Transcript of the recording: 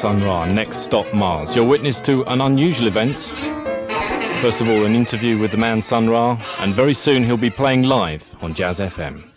Sun Ra, Next Stop Mars. You're witness to an unusual event. First of all, an interview with the man Sun Ra, and very soon he'll be playing live on Jazz FM.